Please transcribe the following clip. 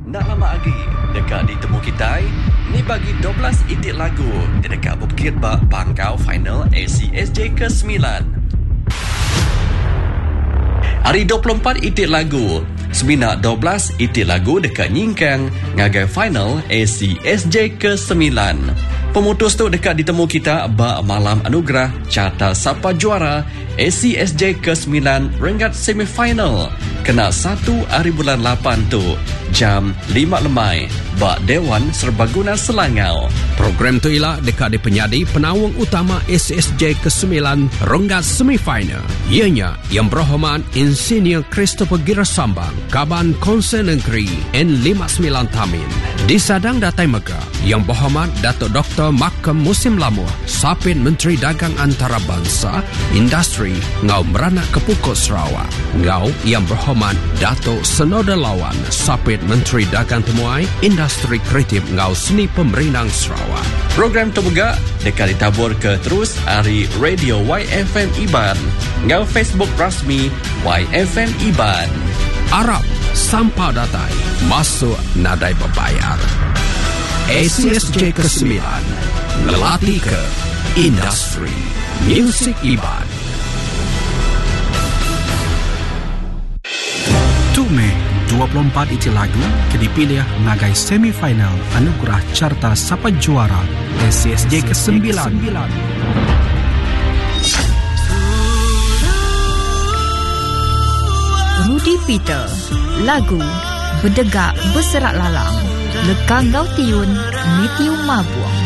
Nak lama lagi dekat ditemu kita ni bagi 12 itik lagu di dekat Bukit Bak Pangkau final ACSJ ke-9. Hari 24 itik lagu Seminak 12 itik lagu dekat Nyingkang ngagai final ACSJ ke-9. Pemutus tu dekat ditemu kita bak malam anugerah carta siapa juara ACSJ ke-9 Rengat semifinal. Kena 1 hari bulan 8 tu jam 5 lemai bak Dewan Serbaguna Selangau. Program tu ialah dekat di penyadi penawang utama ACSJ ke-9 Rengat semifinal. Ianya yang berhormat Insinyur Christopher Girasambang Kaban Konsen Negeri N59 Tamin. Di Sadang Datai Mega yang berhormat Datuk Dr. Makam Musim Lamuh Sapit Menteri Dagang Antarabangsa Industri Ngau Meranak Kepukut Sarawak. Ngau yang berhormat Datuk Senoda Lawan Sapit Menteri Dagang Temuai Industri Kreatif Ngau Seni Pemerintah Sarawak. Program tu juga dekat ditabur ke terus hari Radio YFM Iban ngau Facebook rasmi YFM Iban. Arab sampah datai masuk nadai berbayar. ACSJ ke-9 ngelatih ke industri Music Iban. 2 Mei 24 itu lagu ke dipilih ngagai semifinal anugerah carta siapa juara ACSJ ke-9. Rudy Peter, lagu Berdegak Berserak Lalang, Lekang Gau Tiun, Mitiu Mabuang.